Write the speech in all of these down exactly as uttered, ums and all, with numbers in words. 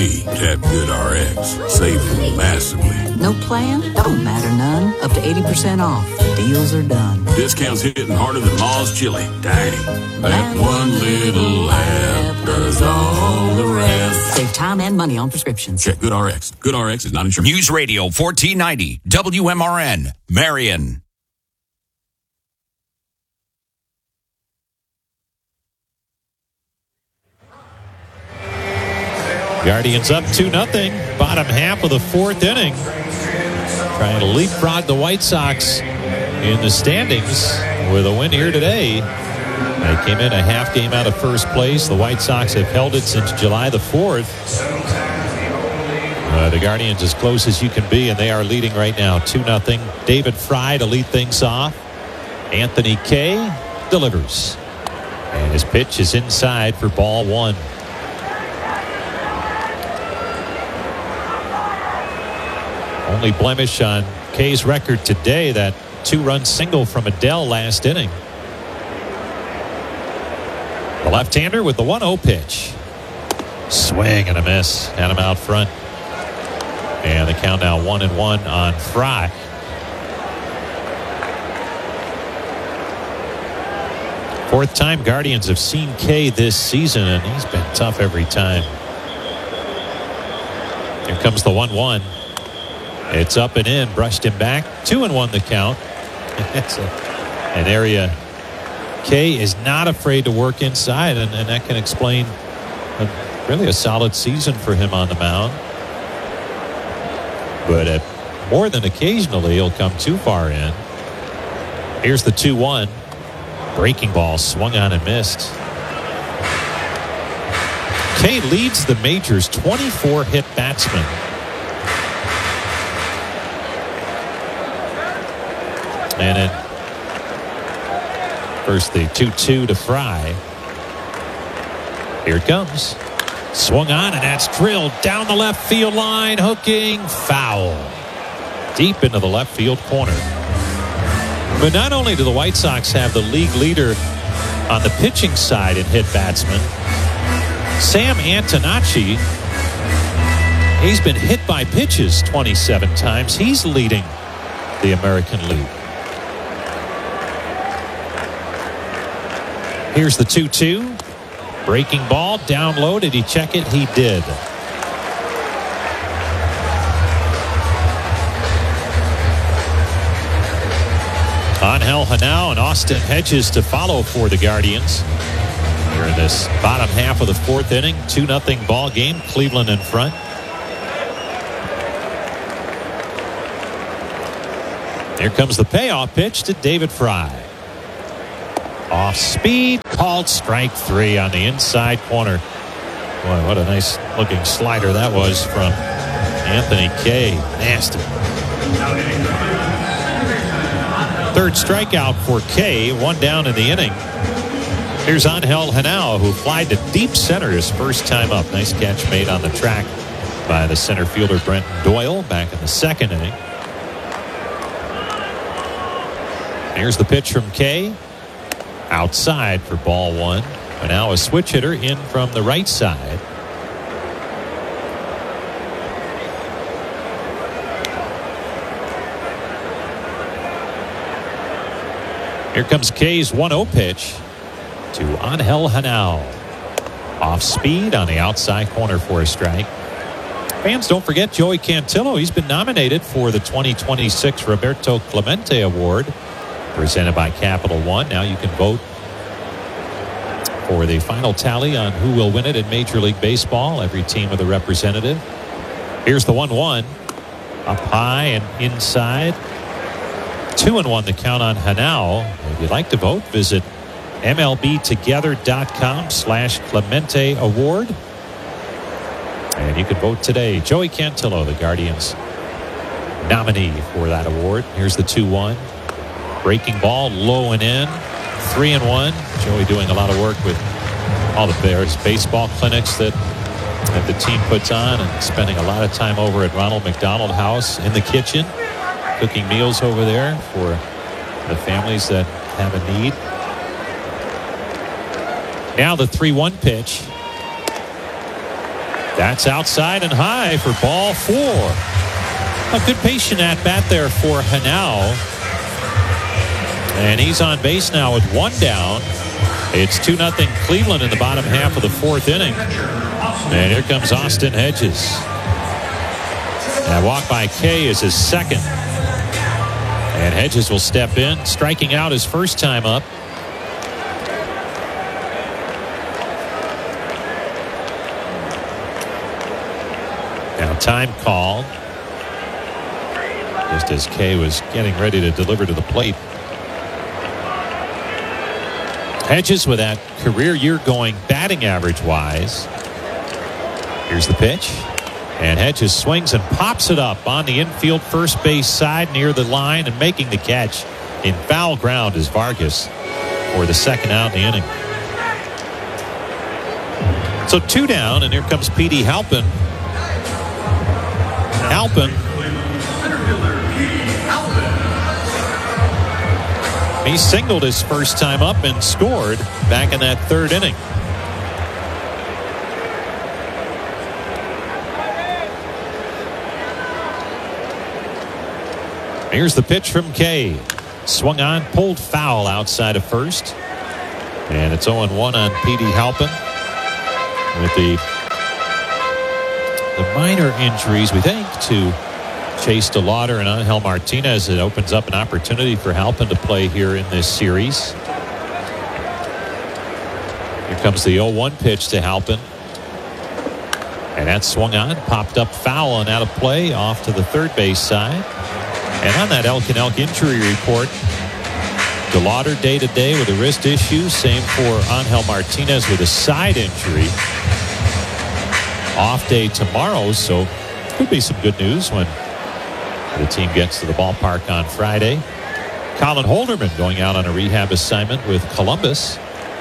me. Tap GoodRx. Saving massively. No plan? Don't matter none. Up to eighty percent off. Deals are done. Discounts hitting harder than Ma's chili. Dang. That one little app does all the rest. Save time and money on prescriptions. Check GoodRx. GoodRx is not insured. News Radio fourteen ninety W M R N, Marion. Guardians up two nothing. Bottom half of the fourth inning. Trying to leapfrog the White Sox in the standings with a win here today. They came in a half game out of first place. The White Sox have held it since July the fourth. Uh, the Guardians as close as you can be, and they are leading right now two nothing. David Fry to lead things off. Anthony Kay delivers. And his pitch is inside for ball one. Only blemish on Kay's record today, that two-run single from Adele last inning. The left-hander with the one oh pitch. Swing and a miss. Had him out front. And the count now one and one on Fry. Fourth time Guardians have seen Kay this season, and he's been tough every time. Here comes the one one. It's up and in, brushed him back. Two and one the count. It's a, an area Kay is not afraid to work inside, and, and that can explain a, really a solid season for him on the mound. But uh, more than occasionally, he'll come too far in. Here's the two one. Breaking ball swung on and missed. Kay leads the majors, twenty-four hit batsmen. And then first the two two to Fry. Here it comes. Swung on, and that's drilled down the left field line. Hooking foul. Deep into the left field corner. But not only do the White Sox have the league leader on the pitching side in hit batsmen, Sam Antonacci, he's been hit by pitches twenty-seven times. He's leading the American League. Here's the two two. Breaking ball, down low. Did he check it? He did. Angel Hanao and Austin Hedges to follow for the Guardians. Here in this bottom half of the fourth inning, two nothing ball game. Cleveland in front. Here comes the payoff pitch to David Fry. Off speed, called strike three on the inside corner. Boy, what a nice looking slider that was from Anthony Kay. Nasty. Third strikeout for Kay, one down in the inning. Here's Angel Hanao, who flied to deep center his first time up. Nice catch made on the track by the center fielder Brenton Doyle back in the second inning. Here's the pitch from Kay. Outside for ball one. And now a switch hitter in from the right side. Here comes Kay's one oh pitch to Angel Hanao. Off speed on the outside corner for a strike. Fans, don't forget Joey Cantillo. He's been nominated for the twenty twenty-six Roberto Clemente Award, presented by Capital One. Now you can vote for the final tally on who will win it in Major League Baseball. Every team with a representative. Here's the one one. Up high and inside. Two and one the count on Hanao. If you'd like to vote, visit MLBtogether.com slash Clemente Award. And you can vote today. Joey Cantillo, the Guardians nominee for that award. Here's the two one. Breaking ball, low and in. Three and one. Joey doing a lot of work with all the Bears baseball clinics that, that the team puts on, and spending a lot of time over at Ronald McDonald House in the kitchen, cooking meals over there for the families that have a need. Now the three one pitch. That's outside and high for ball four. A good patient at bat there for Hanau. And he's on base now with one down. It's two nothing Cleveland in the bottom half of the fourth inning. And here comes Austin Hedges. That walk by Kay is his second. And Hedges will step in, striking out his first time up. Now time called. Just as Kay was getting ready to deliver to the plate. Hedges with that career year going batting average wise. Here's the pitch. And Hedges swings and pops it up on the infield first base side near the line, and making the catch in foul ground is Vargas for the second out in the inning. So two down, and here comes Petey Halpin. Halpin. He singled his first time up and scored back in that third inning. Here's the pitch from Kay. Swung on, pulled foul outside of first. And it's oh and one on Petey Halpin. With the, the minor injuries, we think, to Chase DeLauder and Angel Martinez, it opens up an opportunity for Halpin to play here in this series. Here comes the oh one pitch to Halpin. And that swung on, popped up foul and out of play off to the third base side. And on that Elk and Elk injury report, DeLauder day to day with a wrist issue. Same for Angel Martinez with a side injury. Off day tomorrow, so could be some good news when the team gets to the ballpark on Friday. Colin Holderman going out on a rehab assignment with Columbus.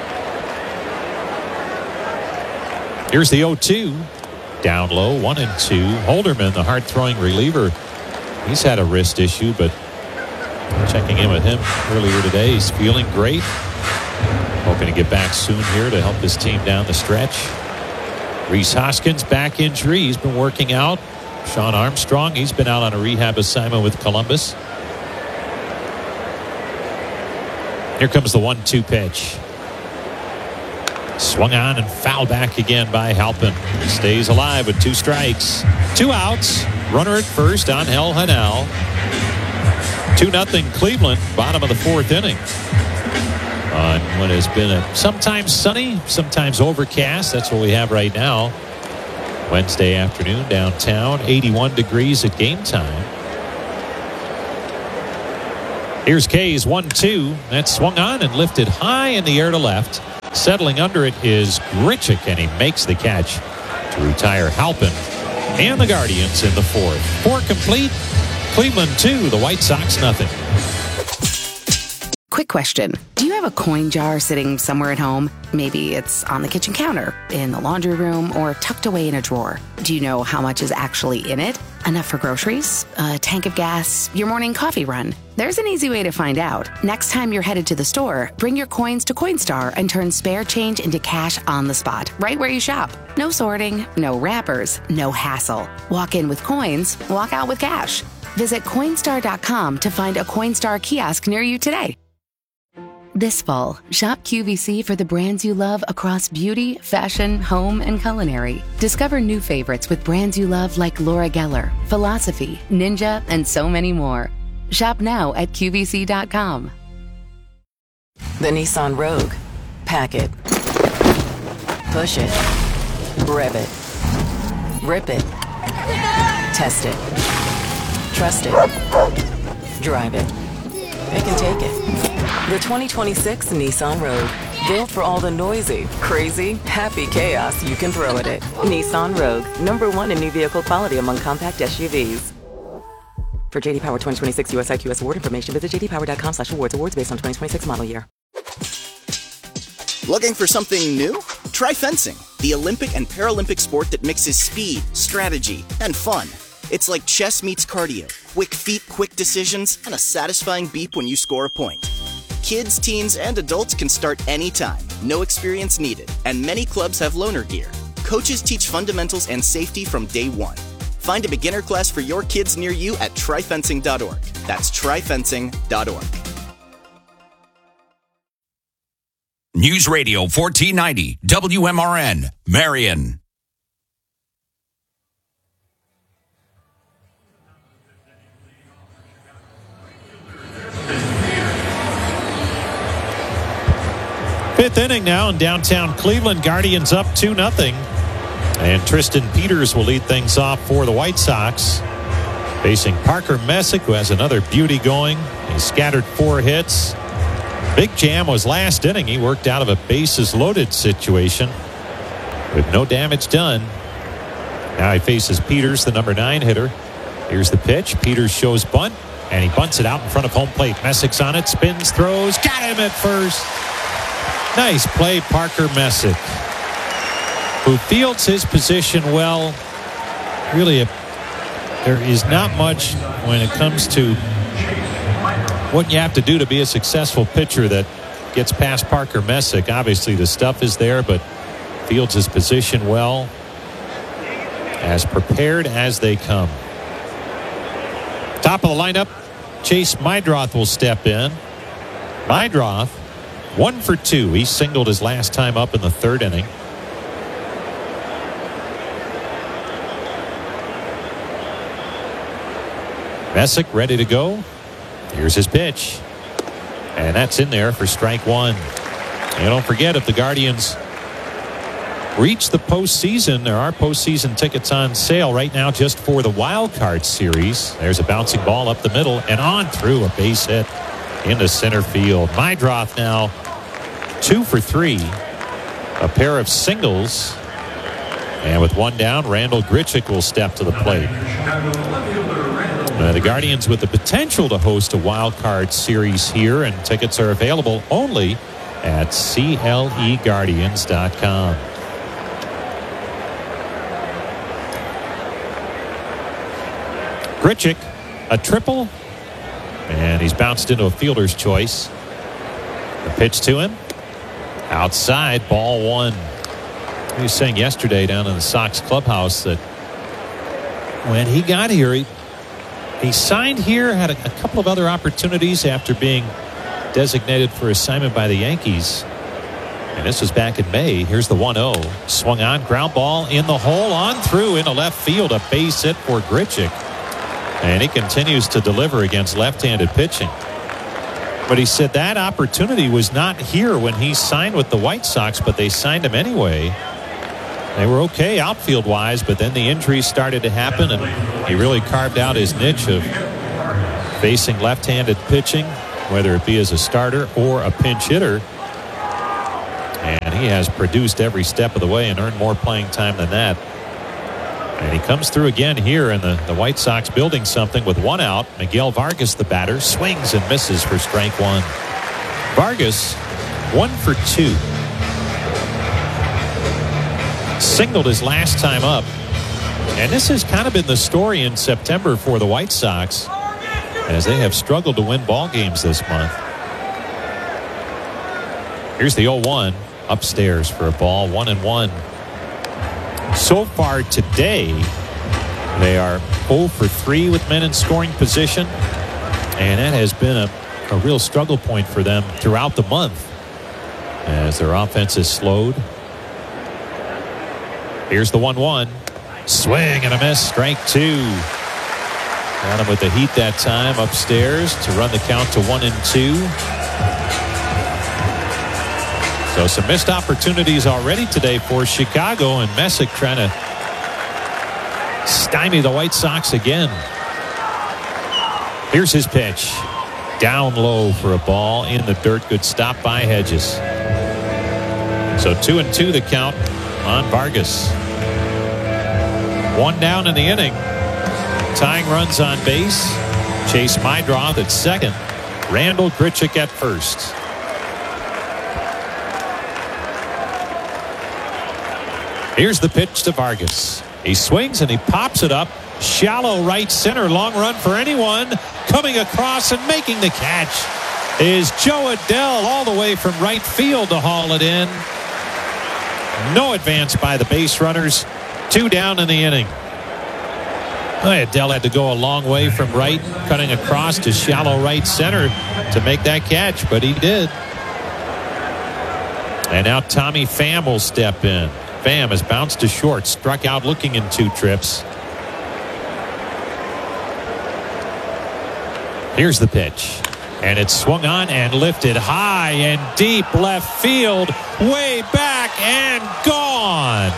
Here's the oh two. Down low, one and two. Holderman, the hard-throwing reliever, he's had a wrist issue, but checking in with him earlier today, he's feeling great. Hoping to get back soon here to help his team down the stretch. Rhys Hoskins, back injury. He's been working out. Sean Armstrong, he's been out on a rehab assignment with Columbus. Here comes the one two pitch. Swung on and fouled back again by Halpin. He stays alive with two strikes. Two outs. Runner at first, Angel Hanau. two nothing Cleveland, bottom of the fourth inning. On what has been a sometimes sunny, sometimes overcast. That's what we have right now. Wednesday afternoon downtown, eighty-one degrees at game time. Here's Kay's one two. That swung on and lifted high in the air to left. Settling under it is Grichuk, and he makes the catch to retire Halpin and the Guardians in the fourth. Four complete. Cleveland two, the White Sox nothing. Quick question. Do you have a coin jar sitting somewhere at home? Maybe it's on the kitchen counter, in the laundry room, or tucked away in a drawer. Do you know how much is actually in it? Enough for groceries, a tank of gas, your morning coffee run? There's an easy way to find out. Next time you're headed to the store, bring your coins to Coinstar and turn spare change into cash on the spot, right where you shop. No sorting, no wrappers, no hassle. Walk in with coins, walk out with cash. Visit Coinstar dot com to find a Coinstar kiosk near you today. This fall, shop Q V C for the brands you love across beauty, fashion, home, and culinary. Discover new favorites with brands you love like Laura Geller, Philosophy, Ninja, and so many more. Shop now at Q V C dot com. The Nissan Rogue. Pack it. Push it. Rev it. Rip it. Test it. Trust it. Drive it. Pick and take it. The twenty twenty-six Nissan Rogue. Built for all the noisy, crazy, happy chaos you can throw at it. Nissan Rogue. Number one in new vehicle quality among compact S U Vs. For J D Power twenty twenty-six U S I Q S award information, visit j d power dot com slash awards. Awards based on twenty twenty-six model year. Looking for something new? Try fencing, the Olympic and Paralympic sport that mixes speed, strategy, and fun. It's like chess meets cardio. Quick feet, quick decisions, and a satisfying beep when you score a point. Kids, teens, and adults can start anytime. No experience needed, and many clubs have loaner gear. coaches teach fundamentals and safety from day one. Find a beginner class for your kids near you at tri fencing dot org. That's tri fencing dot org. News Radio fourteen ninety, W M R N, Marion. Fifth inning now in downtown Cleveland. Guardians up two nothing. And Tristan Peters will lead things off for the White Sox. Facing Parker Messick, who has another beauty going. He scattered four hits. Big jam was last inning. He worked out of a bases loaded situation with no damage done. Now he faces Peters, the number nine hitter. Here's the pitch. Peters shows bunt, and he bunts it out in front of home plate. Messick's on it, spins, throws, got him at first. Nice play, Parker Messick, who fields his position well. Really, a, there is not much when it comes to what you have to do to be a successful pitcher that gets past Parker Messick. Obviously, the stuff is there, but fields his position well, as prepared as they come. Top of the lineup, Chase Meidroth will step in. Meidroth, one for two. He singled his last time up in the third inning. Messick ready to go. Here's his pitch. And that's in there for strike one. And don't forget, if the Guardians reach the postseason, there are postseason tickets on sale right now just for the Wild Card Series. There's a bouncing ball up the middle and on through, a base hit into center field. Meidroth now two for three. A pair of singles. And with one down, Randal Grichuk will step to the plate. Uh, the Guardians with the potential to host a Wild Card Series here, and tickets are available only at C L E Guardians dot com. Grichuk, a triple, and he's bounced into a fielder's choice. The pitch to him. Outside, ball one. He was saying yesterday down in the Sox clubhouse that when he got here, he, he signed here, had a, a couple of other opportunities after being designated for assignment by the Yankees. And this was back in May. Here's the one oh. Swung on, ground ball in the hole, on through into left field. A base hit for Grichuk. And he continues to deliver against left-handed pitching. But he said that opportunity was not here when he signed with the White Sox, but they signed him anyway. They were okay outfield-wise, but then the injuries started to happen, and he really carved out his niche of facing left-handed pitching, whether it be as a starter or a pinch hitter. And he has produced every step of the way and earned more playing time than that. And he comes through again here, and the, the White Sox building something with one out. Miguel Vargas, the batter, swings and misses for strike one. Vargas, one for two. Singled his last time up. And this has kind of been the story in September for the White Sox, as they have struggled to win ball games this month. Here's the oh one upstairs for a ball, one and one. So far today, they are oh for three with men in scoring position, and that has been a, a real struggle point for them throughout the month as their offense is slowed. Here's the one one. Swing and a miss, strike two. Got him with the heat that time upstairs to run the count to one and two. So some missed opportunities already today for Chicago, and Messick trying to stymie the White Sox again. Here's his pitch. Down low for a ball in the dirt. Good stop by Hedges. So two and two the count on Vargas. One down in the inning. Tying runs on base. Chase Meidroth at second. Randal Grichuk at first. Here's the pitch to Vargas. He swings and he pops it up. Shallow right center. Long run for anyone. Coming across and making the catch is Joe Adell, all the way from right field to haul it in. No advance by the base runners. Two down in the inning. Adell had to go a long way from right, cutting across to shallow right center to make that catch, but he did. And now Tommy Pham will step in. Pham has bounced to short, struck out looking in two trips. Here's the pitch. And it's swung on and lifted high and deep left field, way back and gone.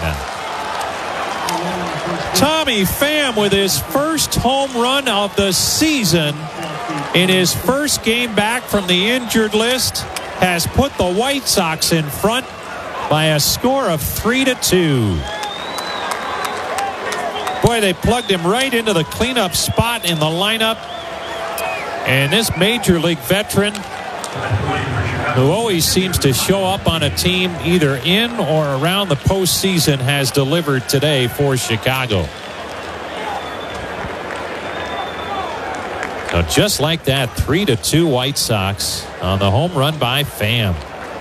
Tommy Pham with his first home run of the season in his first game back from the injured list has put the White Sox in front by a score of three to two. Boy, they plugged him right into the cleanup spot in the lineup. And this major league veteran, who always seems to show up on a team either in or around the postseason, has delivered today for Chicago. Now, just like that, three to two White Sox on the home run by Pham.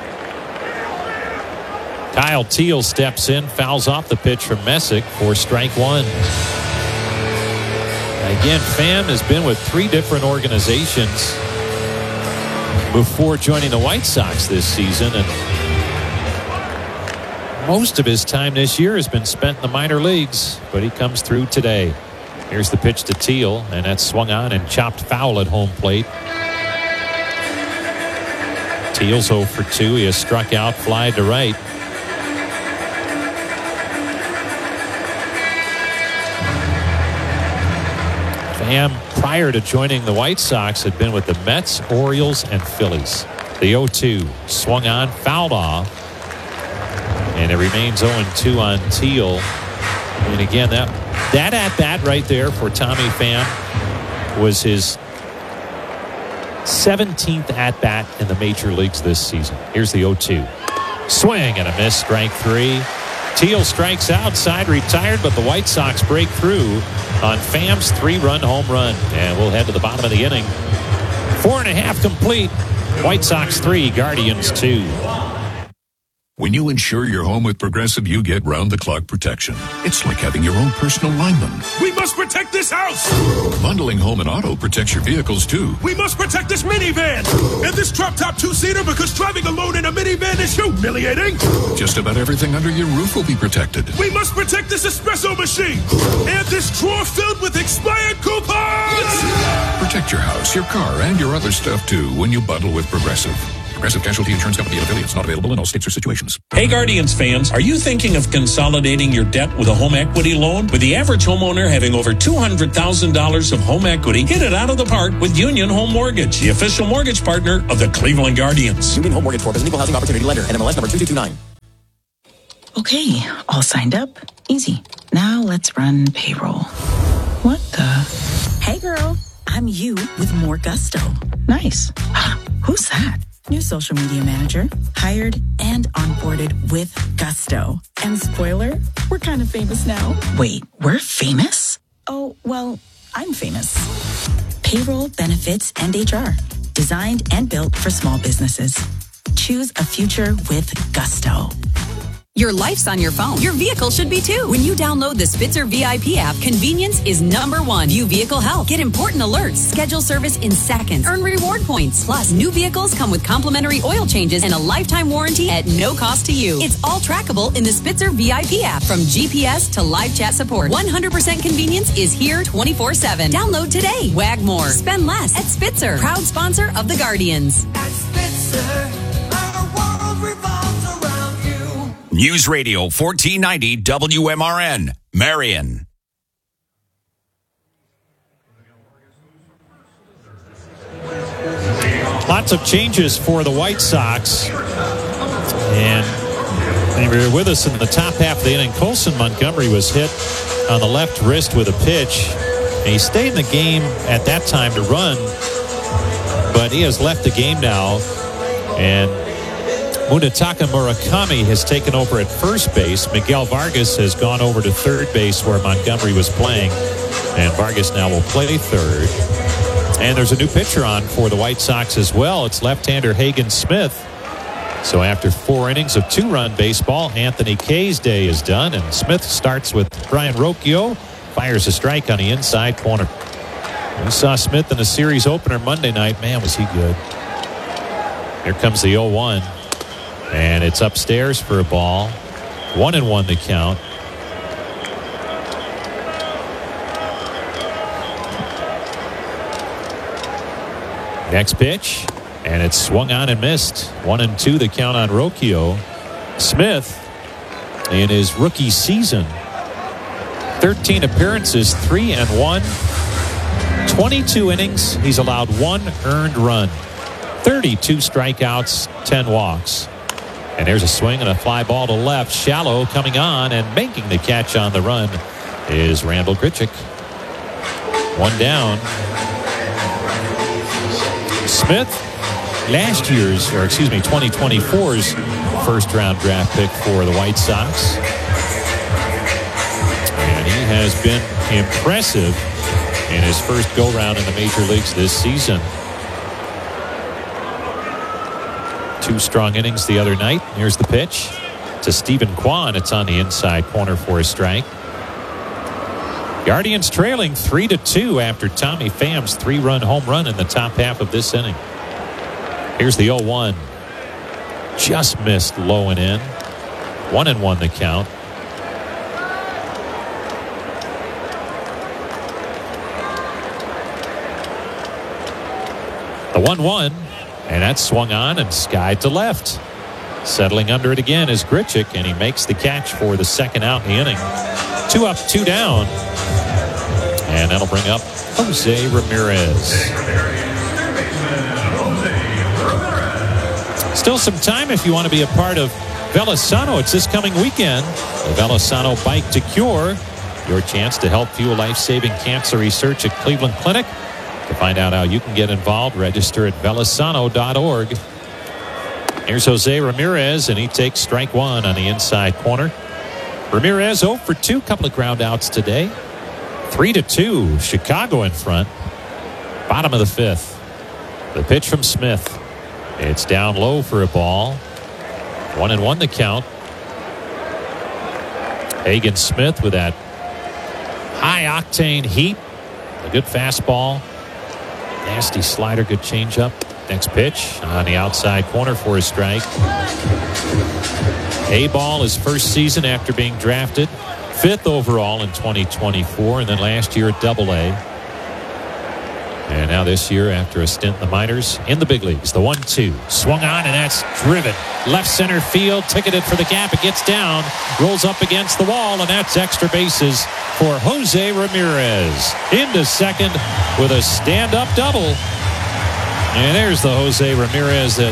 Kyle Teel steps in, fouls off the pitch from Messick for strike one. Again, Pham has been with three different organizations before joining the White Sox this season, and most of his time this year has been spent in the minor leagues, but he comes through today. Here's the pitch to Teel, and that's swung on and chopped foul at home plate. Teal's oh for two. He has struck out, fly to right. Pham, prior to joining the White Sox, had been with the Mets, Orioles, and Phillies. The oh two swung on, fouled off, and it remains oh and two on Teel. And again, that that at bat right there for Tommy Pham was his seventeenth at bat in the major leagues this season. Here's the oh two. Swing and a miss, strike three. Teel strikes out, side retired, but the White Sox break through on Pham's three-run home run. And we'll head to the bottom of the inning. Four and a half complete. White Sox three, Guardians two. When you insure your home with Progressive, you get round-the-clock protection. It's like having your own personal lineman. We must protect this house! Bundling home and auto protects your vehicles, too. We must protect this minivan! And this drop-top two-seater, because driving alone in a minivan is humiliating! Just about everything under your roof will be protected. We must protect this espresso machine! And this drawer filled with expired coupons! Protect your house, your car, and your other stuff, too, when you bundle with Progressive. Progressive Casualty Insurance Company and affiliates, not available in all states or situations. Hey Guardians fans, are you thinking of consolidating your debt with a home equity loan? With the average homeowner having over two hundred thousand dollars of home equity, hit it out of the park with Union Home Mortgage, the official mortgage partner of the Cleveland Guardians. Union Home Mortgage Corp is an equal housing opportunity lender, N M L S number two two two nine. Okay, all signed up. Easy. Now let's run payroll. What the? Hey girl, I'm you with more gusto. Nice. Who's that? New social media manager, hired and onboarded with gusto. And spoiler, we're kind of famous now. Wait, we're famous? Oh, well, I'm famous. Payroll, benefits, and H R. Designed and built for small businesses. Choose a future with gusto. Your life's on your phone. Your vehicle should be too. When you download the Spitzer V I P app, convenience is number one. View vehicle health. Get important alerts. Schedule service in seconds. Earn reward points. Plus, new vehicles come with complimentary oil changes and a lifetime warranty at no cost to you. It's all trackable in the Spitzer V I P app. From G P S to live chat support, one hundred percent convenience is here twenty-four seven. Download today. Wag more. Spend less at Spitzer. Proud sponsor of the Guardians. At Spitzer, our world revolves around you. News Radio fourteen ninety W M R N, Marion. Lots of changes for the White Sox. And they were with us in the top half of the inning. Colson Montgomery was hit on the left wrist with a pitch. And he stayed in the game at that time to run. But he has left the game now. And Munetaka Murakami has taken over at first base. Miguel Vargas has gone over to third base where Montgomery was playing. And Vargas now will play third. And there's a new pitcher on for the White Sox as well. It's left-hander Hagen Smith. So after four innings of two-run baseball, Anthony Kay's day is done, and Smith starts with Brian Rocchio, fires a strike on the inside corner. We saw Smith in the series opener Monday night. Man, was he good. Here comes the oh one, and it's upstairs for a ball. One and one the count. Next pitch, and it's swung on and missed. One and two the count on Rocchio. Smith, in his rookie season, thirteen appearances, three and one, twenty-two innings. He's allowed one earned run, thirty-two strikeouts, ten walks. And there's a swing and a fly ball to left. Shallow coming on and making the catch on the run is Randal Grichuk. One down. Smith, last year's, or excuse me, twenty twenty-four's first round draft pick for the White Sox. And he has been impressive in his first go round in the major leagues this season. Two strong innings the other night. Here's the pitch to Stephen Kwan. It's on the inside corner for a strike. Guardians trailing three to two after Tommy Pham's three-run home run in the top half of this inning. Here's the oh one. Just missed low and in. One and one the count. The one one, and that's swung on and skied to left. Settling under it again is Grichuk, and he makes the catch for the second out in the inning. Two up, two down. And that'll bring up Jose Ramirez. Still some time if you want to be a part of Velasano. It's this coming weekend. The Velasano Bike to Cure. Your chance to help fuel life-saving cancer research at Cleveland Clinic. To find out how you can get involved, register at velasano dot org. Here's Jose Ramirez, and he takes strike one on the inside corner. Ramirez oh for two, couple of ground outs today. Three to two, Chicago in front. Bottom of the fifth. The pitch from Smith. It's down low for a ball. One and one the count. Hagen Smith with that high octane heat. A good fastball. Nasty slider, good changeup. Next pitch on the outside corner for a strike. A-ball his first season after being drafted. Fifth overall in twenty twenty-four, and then last year at Double A. And now this year, after a stint in the minors, in the big leagues. The one two swung on, and that's driven left center field, ticketed for the gap. It gets down, rolls up against the wall, and that's extra bases for Jose Ramirez. Into second with a stand-up double. And there's the Jose Ramirez that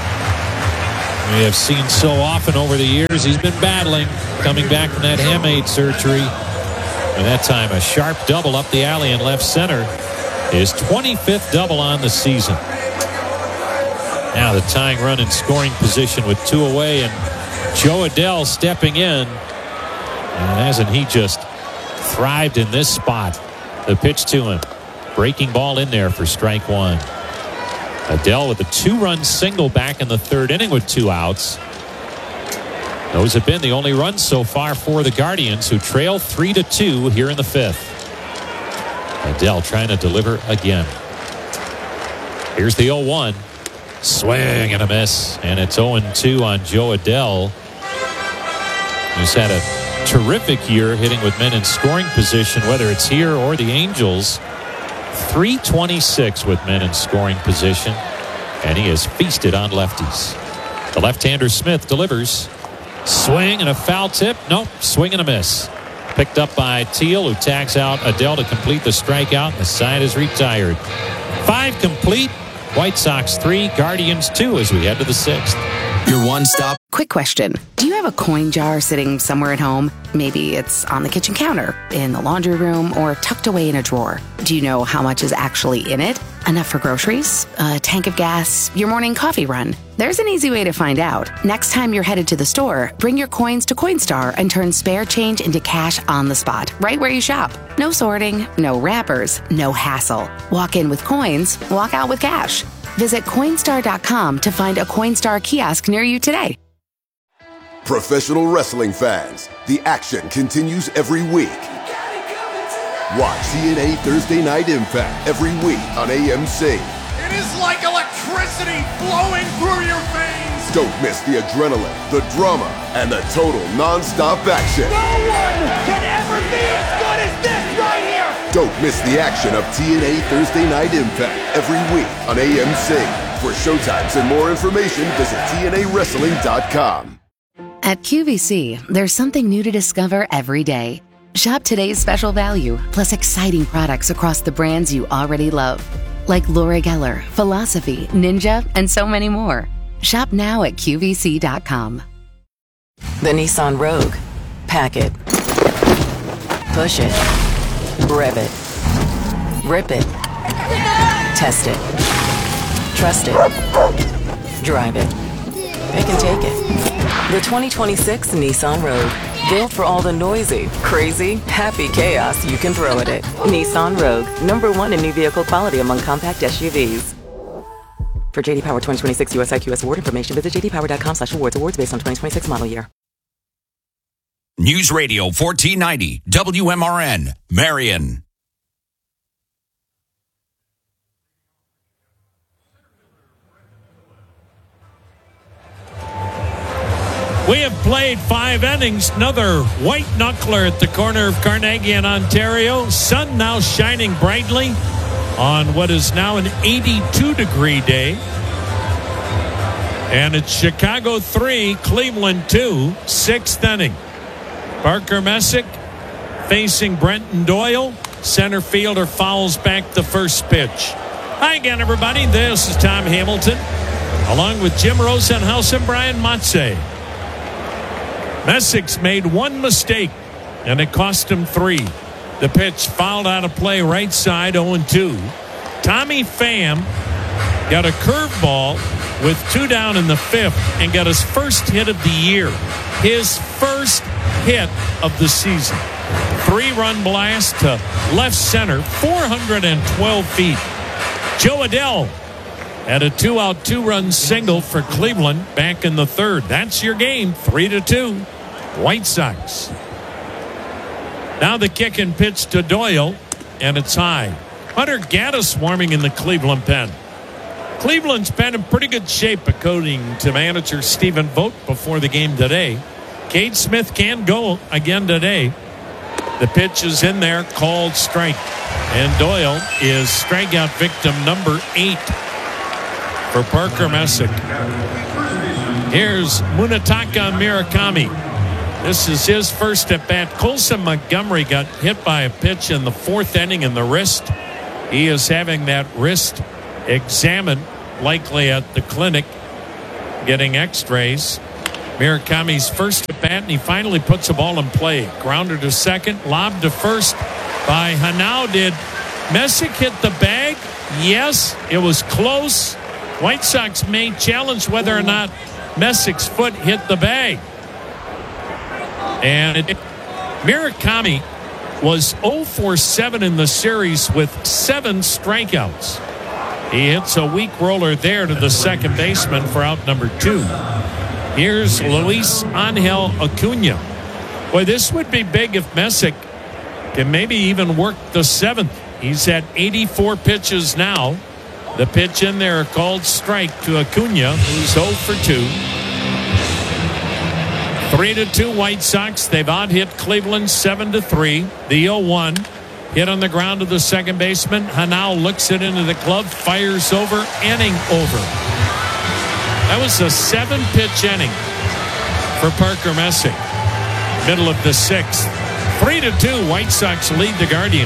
we have seen so often over the years. He's been battling, coming back from that hamate surgery. And that time, a sharp double up the alley in left center. His twenty-fifth double on the season. Now the tying run in scoring position with two away, and Joe Adell stepping in. And hasn't he just thrived in this spot? The pitch to him. Breaking ball in there for strike one. Adell with a two-run single back in the third inning with two outs. Those have been the only runs so far for the Guardians, who trail three to two here in the fifth. Adell trying to deliver again. Here's the oh one. Swing and a miss. And it's oh and two on Joe Adell, who's had a terrific year hitting with men in scoring position, whether it's here or the Angels. three twenty-six with men in scoring position, and he has feasted on lefties. The left-hander Smith delivers. Swing and a foul tip. Nope, swing and a miss. Picked up by Teal, who tags out Adell to complete the strikeout, and the side is retired. Five complete. White Sox three, Guardians two as we head to the sixth. Your one-stop. Quick question. Do you have a coin jar sitting somewhere at home? Maybe it's on the kitchen counter, in the laundry room, or tucked away in a drawer. Do you know how much is actually in it? Enough for groceries? A tank of gas? Your morning coffee run? There's an easy way to find out. Next time you're headed to the store, bring your coins to Coinstar and turn spare change into cash on the spot, right where you shop. No sorting, no wrappers, no hassle. Walk in with coins, walk out with cash. Visit Coinstar dot com to find a Coinstar kiosk near you today. Professional wrestling fans, the action continues every week. Watch T N A Thursday Night Impact every week on A M C. It is like electricity flowing through your veins. Don't miss the adrenaline, the drama, and the total non-stop action. No one can ever be as good as this right here. Don't miss the action of T N A Thursday Night Impact every week on A M C. For showtimes and more information, visit T N A wrestling dot com. At Q V C, there's something new to discover every day. Shop today's special value, plus exciting products across the brands you already love. Like Laura Geller, Philosophy, Ninja, and so many more. Shop now at Q V C dot com. The Nissan Rogue. Pack it. Push it. Rev it. Rip it. Test it. Trust it. Drive it. It can take it. The twenty twenty-six Nissan Rogue. Built for all the noisy, crazy, happy chaos you can throw at it. Nissan Rogue. Number one in new vehicle quality among compact S U Vs. For J D Power twenty twenty-six U S I Q S award information, visit j d power dot com slash awards. Awards based on twenty twenty-six model year. News Radio fourteen ninety, W M R N, Marion. We have played five innings. Another white knuckler at the corner of Carnegie and Ontario. Sun now shining brightly on what is now an eighty-two degree day. And it's Chicago three, Cleveland two, sixth inning. Parker Messick facing Brenton Doyle. Center fielder fouls back the first pitch. Hi again, everybody. This is Tom Hamilton, along with Jim Rosenhaus and Brian Motze. Messick's made one mistake, and it cost him three. The pitch fouled out of play right side, oh and two. Tommy Pham got a curveball with two down in the fifth and got his first hit of the year. His first hit of the season. Three-run blast to left center, four hundred twelve feet. Joe Adell had a two-out, two-run single for Cleveland back in the third. That's your game, three to two. White Sox. Now the kick and pitch to Doyle, and it's high. Hunter Gaddis warming in the Cleveland pen. Cleveland's been in pretty good shape, according to manager Stephen Vogt before the game today. Cade Smith can go again today. The pitch is in there, called strike. And Doyle is strikeout victim number eight for Parker Messick. Here's Munetaka Murakami. This is his first at bat. Colson Montgomery got hit by a pitch in the fourth inning in the wrist. He is having that wrist examined, likely at the clinic, getting x-rays. Murakami's first at bat, and he finally puts the ball in play. Grounder to second, lob to first by Hanau. Did Messick hit the bag? Yes, it was close. White Sox may challenge whether or not Messick's foot hit the bag. And it, Murakami was oh for seven in the series with seven strikeouts. He hits a weak roller there to the second baseman for out number two. Here's Luis Angel Acuna. Boy, this would be big if Messick can maybe even work the seventh. He's at eighty-four pitches now. The pitch in there called strike to Acuna, who's oh for two. three to two White Sox. They've out-hit Cleveland seven to three. The oh one hit on the ground to the second baseman. Hanau looks it into the glove, fires over, inning over. That was a seven-pitch inning for Parker Messick. Middle of the sixth. three to two, White Sox lead the Guardians.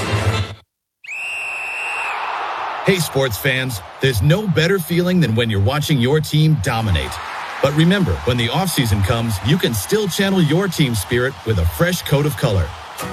Hey, sports fans, there's no better feeling than when you're watching your team dominate. But remember, when the offseason comes, you can still channel your team spirit with a fresh coat of color.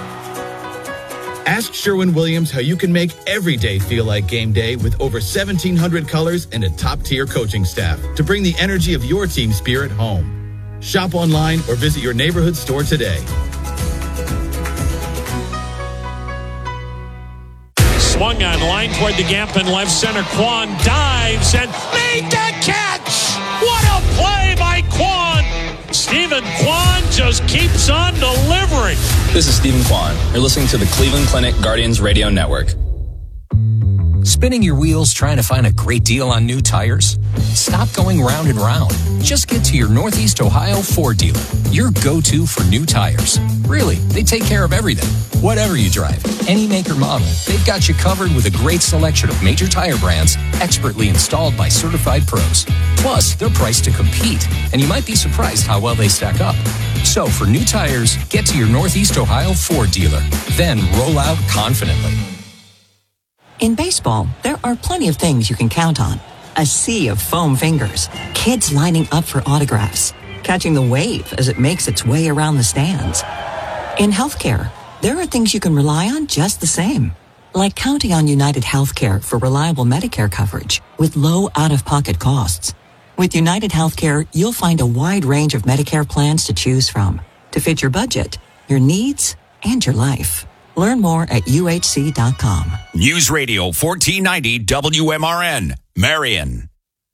Ask Sherwin-Williams how you can make every day feel like game day with over seventeen hundred colors and a top-tier coaching staff to bring the energy of your team spirit home. Shop online or visit your neighborhood store today. swung on, line toward the gap in left center. Kwan dives and made the catch. What a play by Kwan. Stephen Kwan just keeps on delivering. This is Stephen Kwan. You're listening to the Cleveland Clinic Guardians Radio Network. Spinning your wheels trying to find a great deal on new tires? Stop going round and round. Just get to your Northeast Ohio Ford dealer, your go-to for new tires. Really, they take care of everything. Whatever you drive, any make or model, they've got you covered with a great selection of major tire brands expertly installed by certified pros. Plus, they're priced to compete, and you might be surprised how well they stack up. So for new tires, get to your Northeast Ohio Ford dealer, then roll out confidently. In baseball, there are plenty of things you can count on. A sea of foam fingers, kids lining up for autographs, catching the wave as it makes its way around the stands. In healthcare, there are things you can rely on just the same, like counting on United Healthcare for reliable Medicare coverage with low out-of-pocket costs. With United Healthcare, you'll find a wide range of Medicare plans to choose from to fit your budget, your needs, and your life. Learn more at U H C dot com. News Radio fourteen ninety W M R N, Marion.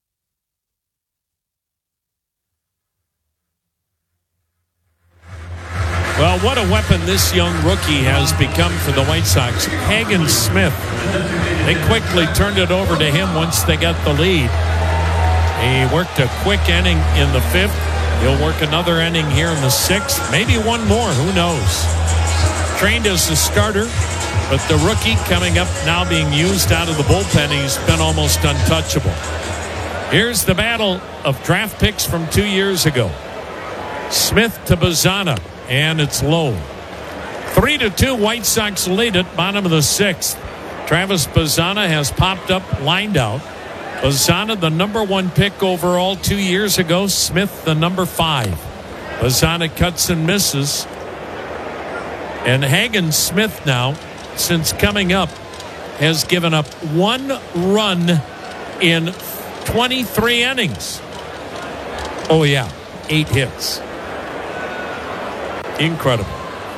Well, what a weapon this young rookie has become for the White Sox. Hagen Smith. They quickly turned it over to him once they got the lead. He worked a quick inning in the fifth. He'll work another inning here in the sixth. Maybe one more. Who knows? Trained as a starter, but the rookie coming up now being used out of the bullpen, he's been almost untouchable. Here's the battle of draft picks from two years ago. Smith to Bazzana, and it's low. Three to two, White Sox lead it, bottom of the sixth. Travis Bazzana has popped up, lined out. Bazzana, the number one pick overall two years ago. Smith, the number five. Bazzana cuts and misses. And Hagen Smith now, since coming up, has given up one run in twenty-three innings. Oh, yeah, eight hits. Incredible.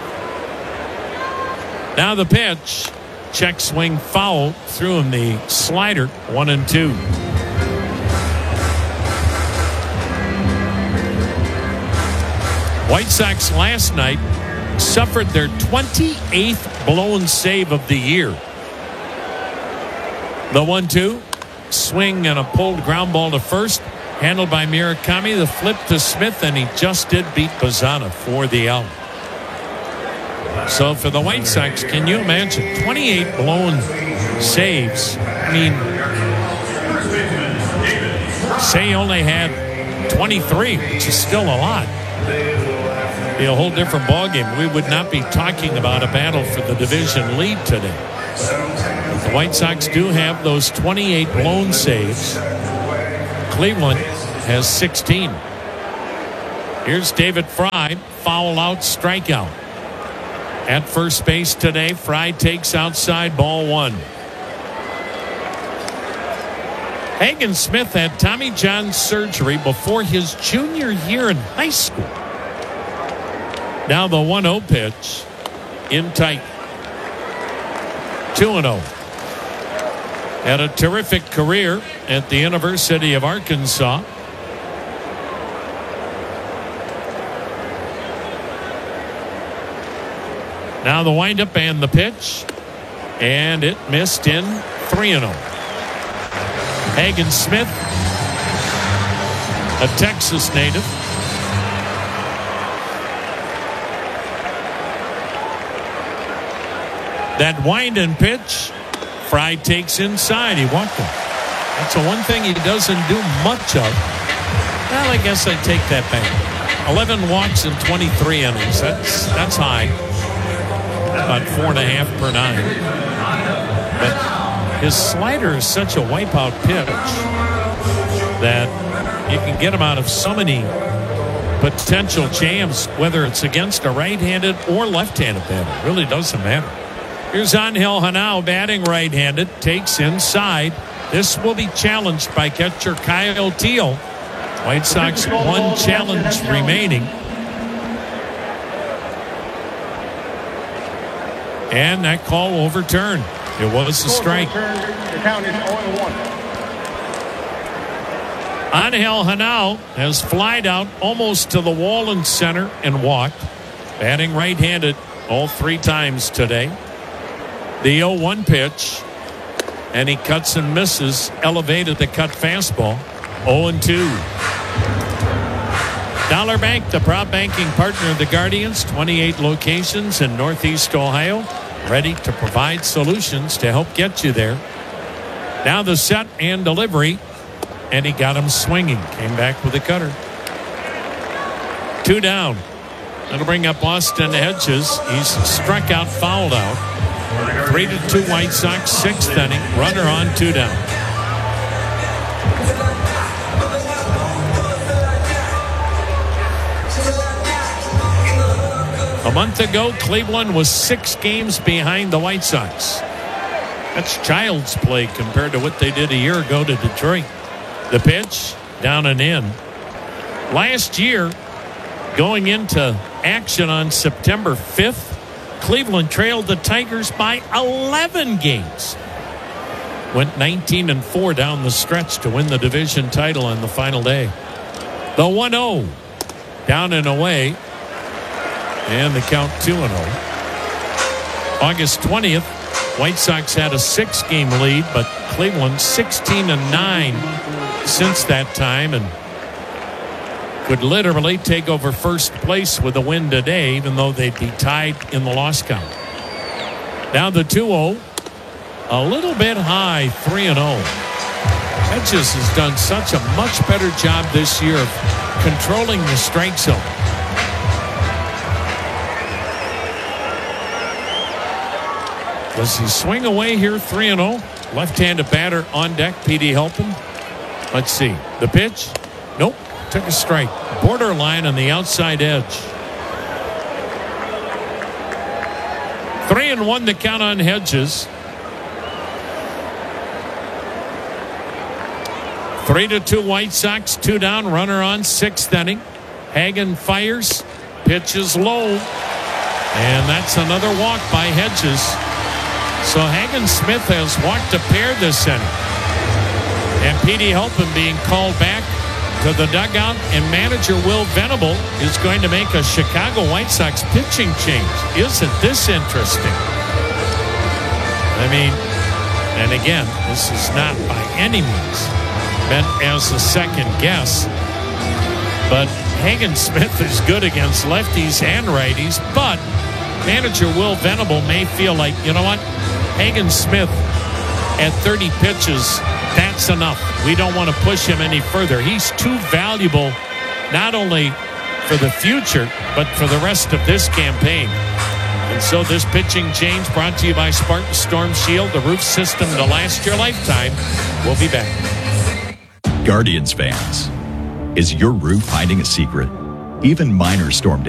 Now the pitch. Check swing foul. Threw him the slider. One and two. White Sox last night suffered their twenty-eighth blown save of the year. The one two. Swing and a pulled ground ball to first. Handled by Murakami. The flip to Smith, and he just did beat Bazzana for the out. So for the White Sox, can you imagine twenty-eight blown saves? I mean, say you only had twenty-three, which is still a lot. Be a whole different ballgame. We would not be talking about a battle for the division lead today. But the White Sox do have those twenty-eight blown saves. Cleveland has sixteen. Here's David Fry, foul out, strikeout. At first base today, Fry takes outside, ball one. Hagen Smith had Tommy John surgery before his junior year in high school. Now the one oh pitch, in tight. two and oh. Had a terrific career at the University of Arkansas. Now the windup and the pitch. And it missed in three and oh. Hagen Smith, a Texas native. That wind and pitch, Fry takes inside. He walked him. That's the one thing he doesn't do much of. Well, I guess I take that back. eleven walks in twenty-three innings. That's that's high. About four and a half per nine. But his slider is such a wipeout pitch that you can get him out of so many potential jams, whether it's against a right-handed or left-handed batter. It really doesn't matter. Here's Angel Hanao batting right-handed. Takes inside. This will be challenged by catcher Kyle Teal. White Sox one challenge remaining. And that call overturned. It was a strike. The count is oh one. Angel Hanal has flied out almost to the wall in center and walked. Batting right-handed all three times today. The oh one pitch. And he cuts and misses. Elevated the cut fastball. oh and two. Dollar Bank, the proud banking partner of the Guardians. twenty-eight locations in Northeast Ohio. Ready to provide solutions to help get you there. Now the set and delivery. And he got him swinging. Came back with a cutter. Two down. That'll bring up Austin Hedges. He's struck out, fouled out. Three to two White Sox, sixth inning. Runner on, two down. A month ago, Cleveland was six games behind the White Sox. That's child's play compared to what they did a year ago to Detroit. The pitch, down and in. Last year, going into action on September fifth, Cleveland trailed the Tigers by eleven games. Went nineteen and four down the stretch to win the division title on the final day. The one oh, down and away. And the count two and oh. August twentieth, White Sox had a six-game lead, but Cleveland sixteen and nine since that time, and could literally take over first place with a win today, even though they'd be tied in the loss count. Now the two oh, a little bit high, three and oh. Hedges has done such a much better job this year of controlling the strike zone. Does he swing away here, three and oh? Left-handed batter on deck, P D Helpin. Let's see. The pitch? Nope. Took a strike. Borderline on the outside edge. Three and one to count on Hedges. Three to two White Sox, two down, runner on, sixth inning. Hagen fires, pitches low, and that's another walk by Hedges. So Hagen Smith has walked a pair this inning. And P D Helpin being called back to the dugout, and manager Will Venable is going to make a Chicago White Sox pitching change. Isn't this interesting? I mean, and again, this is not by any means meant as a second guess, but Hagen Smith is good against lefties and righties, but manager Will Venable may feel like, you know what, Hagen Smith at thirty pitches, that's enough. We don't want to push him any further. He's too valuable, not only for the future, but for the rest of this campaign. And so this pitching change brought to you by Spartan Storm Shield, the roof system to last your lifetime. We'll be back. Guardians fans, is your roof hiding a secret? Even minor storm